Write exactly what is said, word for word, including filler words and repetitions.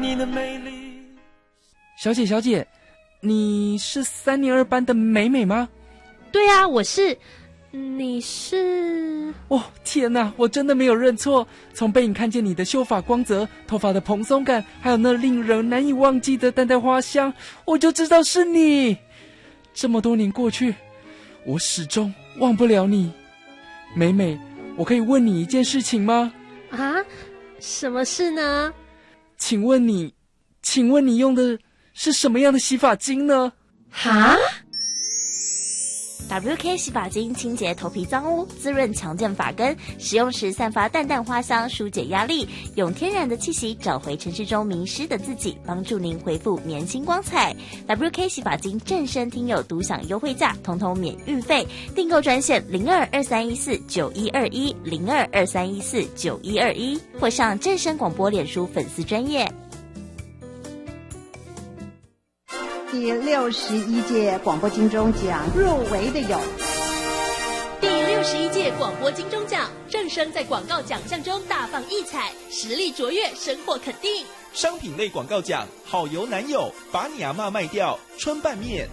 你的美丽。 小姐小姐，你是三年二班的美美吗？ 对啊，我是。你是？ 哦，天哪，我真的没有认错。从背影看见你的秀发光泽，头发的蓬松感，还有那令人难以忘记的淡淡花香，我就知道是你。这么多年过去，我始终忘不了你。美美，我可以问你一件事情吗？ 啊，什么事呢？ 请问你，请问你用的是什么样的洗发精呢？ 哈 W K 洗发精清洁头皮脏污，滋润强健发根，使用时散发淡淡花香，疏解压力，用天然的气息找回城市中迷失的自己，帮助您恢复年轻光彩。W K 洗发精正身听友独享优惠价，统统免运费，订购专线零二二三一四九一二一零二二三一四九一二一，或上正声广播脸书粉丝专页。 第六十一届广播金钟奖入围的有第六十一届广播金钟奖，正声在广告奖项中大放异彩，实力卓越，深获肯定。 商品类广告奖，好油男友，把你阿嬷卖掉，春拌面。